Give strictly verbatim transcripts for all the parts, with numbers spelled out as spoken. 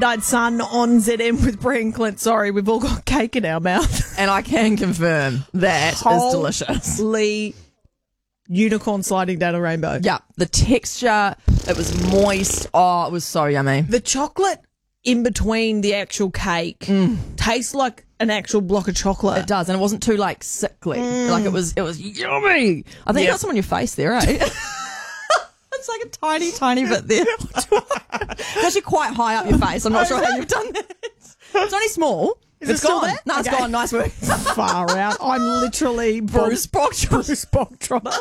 Night Sun on Z M with Bree and Clint. Sorry, we've all got cake in our mouth. And I can confirm that is delicious. Holy unicorn sliding down a rainbow. Yeah, the texture, it was moist. Oh, it was so yummy. The chocolate in between the actual cake tastes like an actual block of chocolate. It does, and it wasn't too like sickly. Like it was, it was yummy. I think Yep. you got some on your face there, eh? It's like a tiny, tiny bit there. It's actually quite high up your face. I'm not sure how you've done that. It's only small. Is it's it still gone. there? No, it's Okay. gone. Nice work. Far out. I'm literally Bruce Bogtrotter. Bruce Bogtrotter.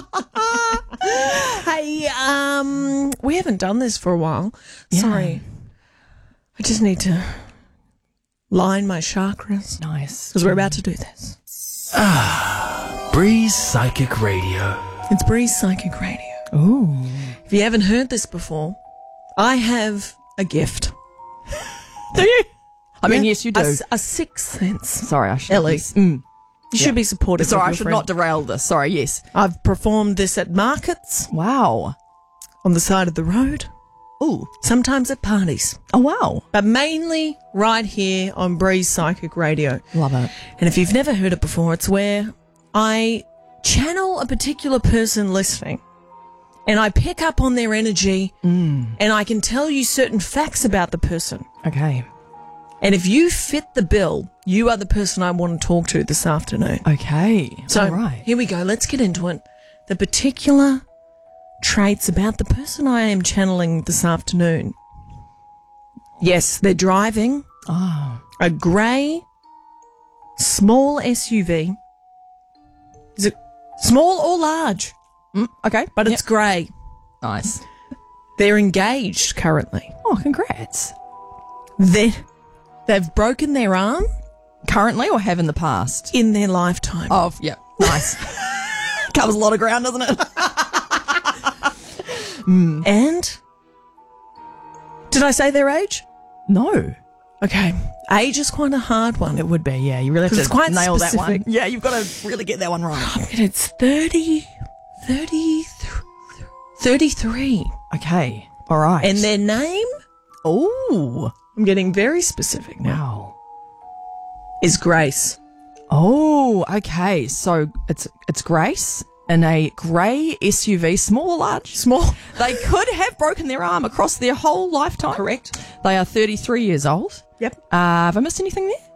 Hey, um, we haven't done this for a while. Yeah. Sorry. I just need to line my chakras Nice. because we're about to do this. Breeze Psychic Radio. It's Breeze Psychic Radio. Ooh. If you haven't heard this before, I have a gift. Do you? I mean, Yeah. yes, you do. A, s- a sixth sense. Sorry, I should. Ellie. Mm. You should be supportive. Sorry, of I your should friend. not derail this. Sorry, yes. I've performed this at markets, Wow. on the side of the road, Ooh. sometimes at parties, Oh, wow. but mainly right here on Breeze Psychic Radio. Love it. And if you've never heard it before, it's where I channel a particular person listening and I pick up on their energy and I can tell you certain facts about the person. Okay. And if you fit the bill, you are the person I want to talk to this afternoon. Okay. So All right. here we go. Let's get into it. The particular traits about the person I am channeling this afternoon. Yes, they're driving Oh. a grey, small S U V. Is it small or large? Mm, okay. But it's Yep. grey. Nice. They're engaged currently. Oh, congrats. They they've broken their arm Currently or have in the past? in their lifetime. Oh, yeah. Nice. Covers a lot of ground, doesn't it? And did I say their age? No. Okay. Age is quite a hard one. It would be, yeah. You really have to It's quite nail specific. that one. Yeah, you've got to really get that one right. And it's thirty, thirty, thirty-three. Okay. All right. And their name, oh, I'm getting very specific now, wow. is Grace. Oh, okay. So it's it's Grace in a grey S U V, small or large? Small. They could have broken their arm across their whole lifetime. Correct. They are thirty-three years old. Yep. Uh, have I missed anything there?